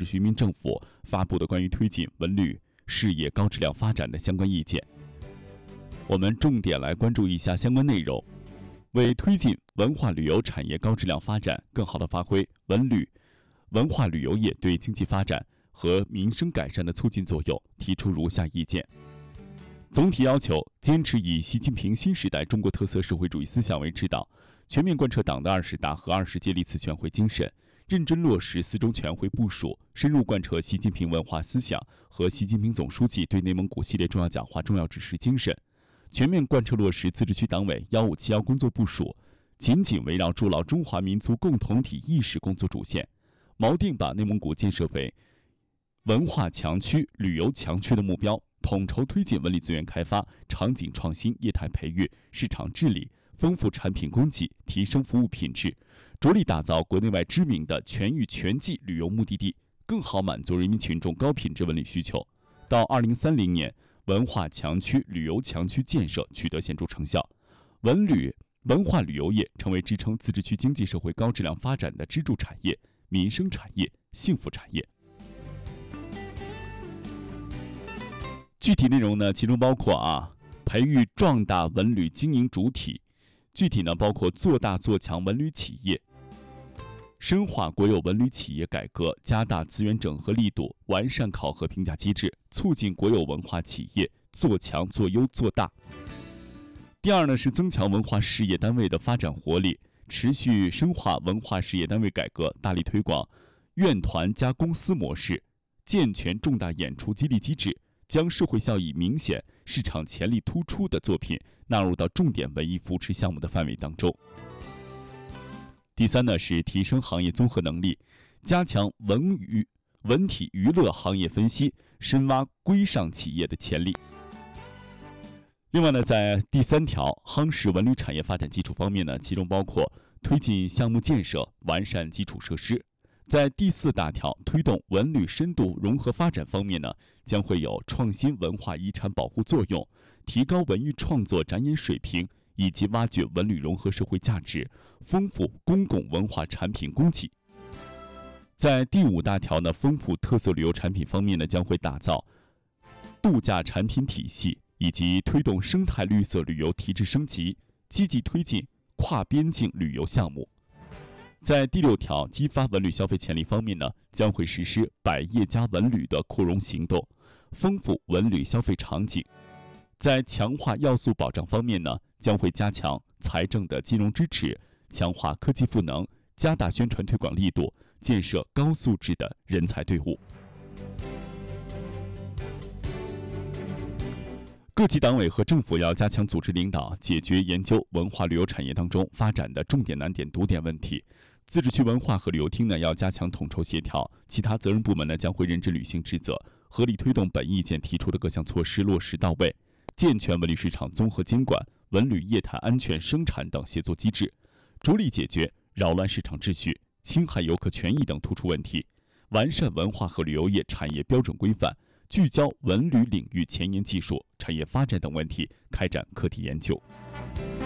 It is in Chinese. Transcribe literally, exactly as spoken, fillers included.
治区人民政府发布的关于推进文旅事业高质量发展的相关意见。我们重点来关注一下相关内容。为推进文化旅游产业高质量发展，更好地发挥文旅、文化旅游业对经济发展和民生改善的促进作用，提出如下意见。总体要求：坚持以习近平新时代中国特色社会主义思想为指导，全面贯彻党的二十大和二十届历次全会精神，认真落实四中全会部署，深入贯彻习近平文化思想和习近平总书记对内蒙古系列重要讲话重要指示精神，全面贯彻落实自治区党委幺五七幺工作部署，紧紧围绕筑牢中华民族共同体意识工作主线，锚定把内蒙古建设为文化强区、旅游强区的目标，统筹推进文旅资源开发、场景创新、业态培育、市场治理，丰富产品供给，提升服务品质，着力打造国内外知名的全域全季旅游目的地，更好满足人民群众高品质文旅需求。到二零三零年，文化强区、旅游强区建设取得显著成效，文旅、文化旅游业成为支撑自治区经济社会高质量发展的支柱产业、民生产业、幸福产业。具体内容呢，其中包括啊，培育壮大文旅经营主体，具体呢包括做大做强文旅企业，深化国有文旅企业改革，加大资源整合力度，完善考核评价机制，促进国有文化企业做强做优做大。第二呢是增强文化事业单位的发展活力，持续深化文化事业单位改革，大力推广院团加公司模式，健全重大演出激励机制，将社会效益明显、市场潜力突出的作品纳入到重点文艺扶持项目的范围当中。第三呢是提升行业综合能力，加强文娱、文体娱乐行业分析，深挖规上企业的潜力。另外呢，在第三条夯实文旅产业发展基础方面呢，其中包括推进项目建设，完善基础设施。在第四大条推动文旅深度融合发展方面呢，将会有创新文化遗产保护作用，提高文艺创作展演水平，以及挖掘文旅融合社会价值，丰富公共文化产品供给。在第五大条呢，丰富特色旅游产品方面呢，将会打造度假产品体系，以及推动生态绿色旅游提质升级，积极推进跨边境旅游项目。在第六条激发文旅消费潜力方面呢，将会实施百业家文旅的扩容行动，丰富文旅消费场景。在强化要素保障方面呢，将会加强财政的金融支持，强化科技赋能，加大宣传推广力度，建设高素质的人才队伍。各级党委和政府要加强组织领导，解决研究文化旅游产业当中发展的重点难点堵点问题。自治区文化和旅游厅呢要加强统筹协调，其他责任部门呢将会认真履行职责，合理推动本意见提出的各项措施落实到位，健全文旅市场综合监管、文旅业态安全生产等协作机制，着力解决扰乱市场秩序、侵害游客权益等突出问题，完善文化和旅游业产业标准规范，聚焦文旅领域前沿技术、产业发展等问题，开展课题研究。